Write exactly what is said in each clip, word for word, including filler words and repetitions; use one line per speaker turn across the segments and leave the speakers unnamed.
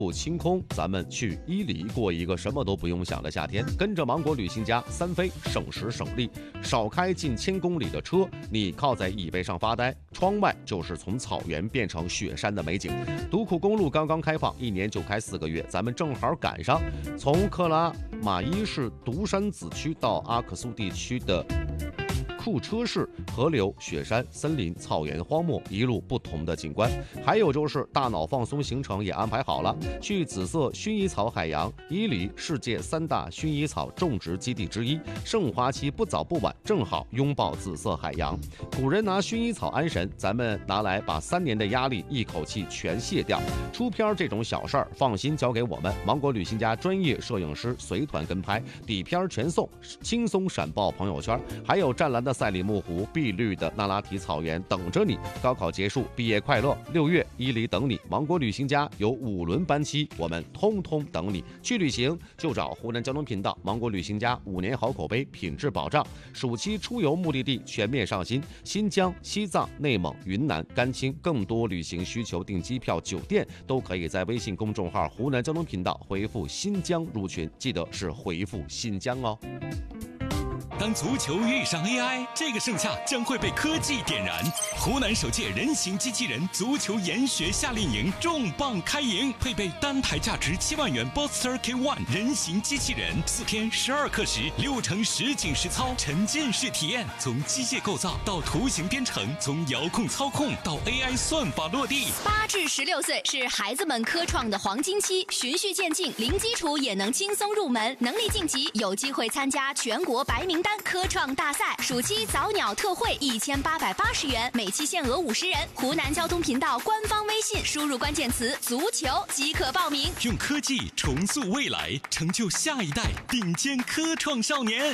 不清空，咱们去伊犁过一个什么都不用想的夏天。跟着芒果旅行家三飞，省时省力，少开近千公里的车，你靠在椅背上发呆，窗外就是从草原变成雪山的美景。独库公路刚刚开放，一年就开四个月，咱们正好赶上。从克拉玛依市独山子区到阿克苏地区的库车市，河流、雪山、森林、草原、荒漠，一路不同的景观。还有就是大脑放松行程也安排好了，去紫色薰衣草海洋。伊犁世界三大薰衣草种植基地之一，盛花期不早不晚，正好拥抱紫色海洋。古人拿薰衣草安神，咱们拿来把三年的压力一口气全卸掉。出片这种小事儿，放心交给我们，芒果旅行家专业摄影师随团跟拍，底片全送，轻松闪爆朋友圈。还有湛蓝的赛里木湖、碧绿的那拉提草原等着你。高考结束，毕业快乐，六月伊犁等你。芒果旅行家有五轮班期，我们通通等你。去旅行就找湖南交通频道，芒果旅行家五年好口碑，品质保障。暑期出游目的地全面上新，新疆、西藏、内蒙、云南、甘青，更多旅行需求订机票、酒店都可以在微信公众号湖南交通频道回复新疆入群，记得是回复新疆哦。
当足球遇上 A I， 这个盛夏将会被科技点燃。湖南首届人形机器人足球研学夏令营重磅开营，配备单台价值七万元 Boxster K 一 人形机器人，四天十二课时，六成实景实操，沉浸式体验，从机械构造到图形编程，从遥控操控到 A I 算法落地。
八至十六岁是孩子们科创的黄金期，循序渐进，零基础也能轻松入门，能力晋级有机会参加全国白名单科创大赛。暑期早鸟特惠一千八百八十元，每期限额五十人。湖南交通频道官方微信输入关键词足球即可报名。
用科技重塑未来，成就下一代顶尖科创少年。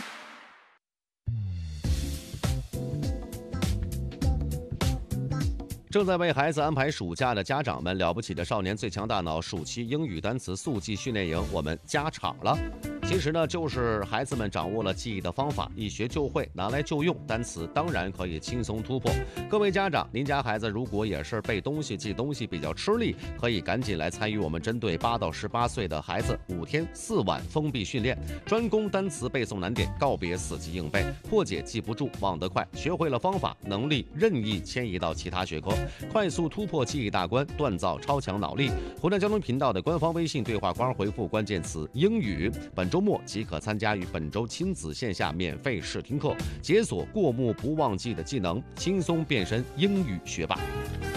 正在为孩子安排暑假的家长们，了不起的少年最强大脑暑期英语单词速记训练营我们加场了。其实呢，就是孩子们掌握了记忆的方法，一学就会，拿来就用，单词当然可以轻松突破。各位家长，您家孩子如果也是背东西、记东西比较吃力，可以赶紧来参与我们针对八到十八岁的孩子五天四晚封闭训练，专攻单词背诵难点，告别死记硬背，破解记不住、忘得快，学会了方法，能力任意迁移到其他学科，快速突破记忆大关，锻造超强脑力。湖南交通频道的官方微信对话框回复关键词英语，本周末即可参加与本周亲子线下免费试听课，解锁过目不忘记的技能，轻松变身英语学霸。